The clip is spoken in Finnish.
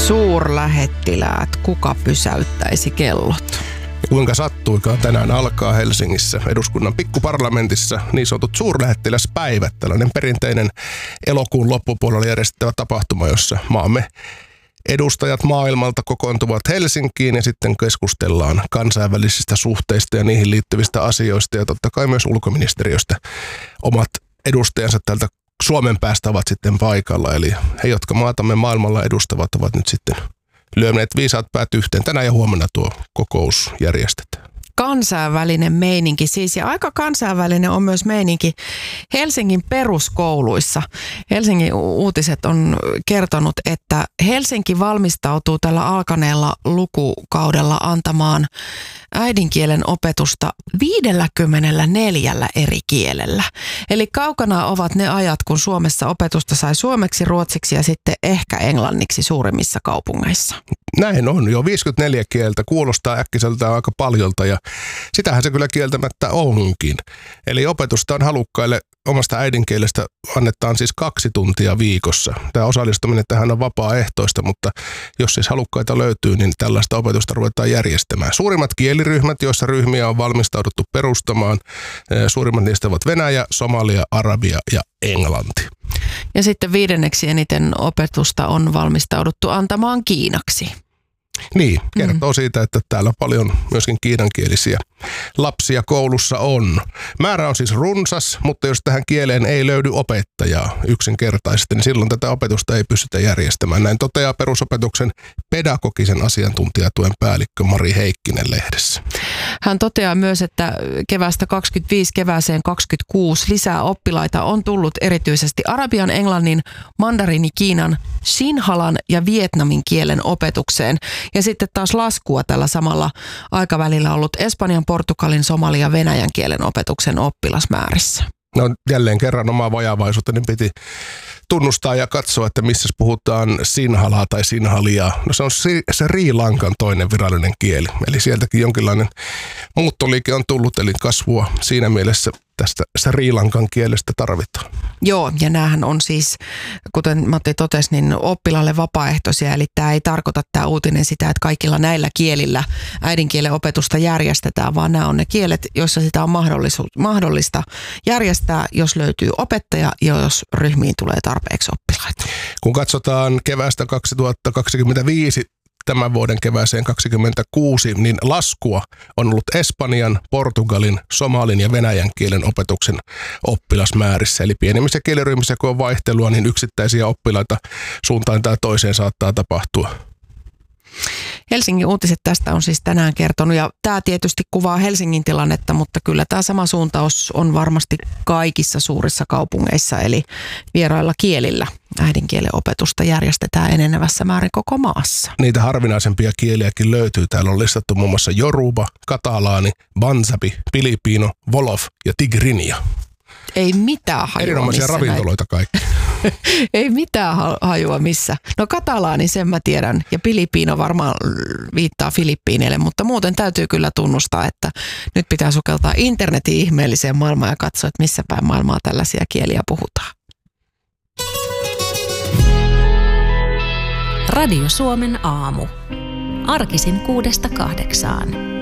Suurlähettiläät, kuka pysäyttäisi kellot? Kuinka sattuikaan, tänään alkaa Helsingissä eduskunnan pikkuparlamentissa niin sanotut suurlähettiläspäivät, tällainen perinteinen elokuun loppupuolella järjestettävä tapahtuma, jossa maamme edustajat maailmalta kokoontuvat Helsinkiin ja sitten keskustellaan kansainvälisistä suhteista ja niihin liittyvistä asioista ja totta kai myös ulkoministeriöstä omat edustajansa täältä Suomen päästä ovat sitten paikalla. Eli he, jotka maatamme maailmalla edustavat, ovat nyt sitten lyöneet viisaat päät yhteen. Tänään ja huomenna tuo kokous järjestetään. Kansainvälinen meininki siis, ja aika kansainvälinen on myös meininki Helsingin peruskouluissa. Helsingin uutiset on kertonut, että Helsinki valmistautuu tällä alkaneella lukukaudella antamaan äidinkielen opetusta 54 eri kielellä. Eli kaukana ovat ne ajat, kun Suomessa opetusta sai suomeksi, ruotsiksi ja sitten ehkä englanniksi suurimmissa kaupungeissa. Näin on, jo 54 kieltä, kuulostaa äkkiseltään aika paljolta ja sitähän se kyllä kieltämättä onkin. Eli opetusta on halukkaille omasta äidinkielestä annetaan siis 2 tuntia viikossa. Tämä osallistuminen tähän on vapaaehtoista, mutta jos siis halukkaita löytyy, niin tällaista opetusta ruvetaan järjestämään. Suurimmat kieliryhmät, joissa ryhmiä on valmistauduttu perustamaan, suurimmat niistä ovat Venäjä, Somalia, Arabia ja Englanti. Ja sitten 5. eniten opetusta on valmistauduttu antamaan kiinaksi. Niin, kertoo siitä, että täällä paljon myöskin kiinankielisiä lapsia koulussa on. Määrä on siis runsas, mutta jos tähän kieleen ei löydy opettajaa yksinkertaisesti, niin silloin tätä opetusta ei pystytä järjestämään. Näin toteaa perusopetuksen pedagogisen asiantuntijatuen päällikkö Mari Heikkinen lehdessä. Hän toteaa myös, että keväästä 25 kevääseen 26 lisää oppilaita on tullut erityisesti arabian, englannin, mandariini, kiinan, sinhalan ja vietnamin kielen opetukseen. Ja sitten taas laskua tällä samalla aikavälillä ollut espanjan, portugalin, somalian ja venäjän kielen opetuksen oppilasmäärissä. No jälleen kerran omaa vajavaisuutta, niin piti tunnustaa ja katsoa, että missä puhutaan sinhalaa tai sinhalia. No se on Sri Lankan toinen virallinen kieli. Eli sieltäkin jonkinlainen muuttoliike on tullut, eli kasvua siinä mielessä tästä Sri Lankan kielestä tarvitaan. Joo, ja näähän on siis, kuten Matti totesi, niin oppilaalle vapaaehtoisia, eli tämä ei tarkoita tämä uutinen sitä, että kaikilla näillä kielillä äidinkielen opetusta järjestetään, vaan nämä on ne kielet, joissa sitä on mahdollista järjestää, jos löytyy opettaja ja jos ryhmiin tulee tarpeeksi oppilaita. Kun katsotaan keväästä 2025, tämän vuoden kevääseen 2026, niin laskua on ollut espanjan, portugalin, somalin ja venäjän kielen opetuksen oppilasmäärissä. Eli pienemmissä kieliryhmissä, kun on vaihtelua, niin yksittäisiä oppilaita suuntaan tai toiseen saattaa tapahtua. Helsingin uutiset tästä on siis tänään kertonut ja tämä tietysti kuvaa Helsingin tilannetta, mutta kyllä tämä sama suuntaus on varmasti kaikissa suurissa kaupungeissa, eli vierailla kielillä äidinkielen opetusta järjestetään enenevässä määrin koko maassa. Niitä harvinaisempia kieliäkin löytyy. Täällä on listattu muun muassa Yoruba, Katalaani, Banzapi, Filipino, Wolof ja Tigrinya. Ei mitään hajua. Erinomaisia ravintoloita kaikki. Ei mitään hajua missä. No katalaani sen mä tiedän ja Filipino varmaan viittaa Filippiineille, mutta muuten täytyy kyllä tunnustaa, että nyt pitää sukeltaa internetin ihmeelliseen maailmaan ja katsoa, että missä päin maailmaa tällaisia kieliä puhutaan. Radio Suomen aamu. Arkisin 6–8.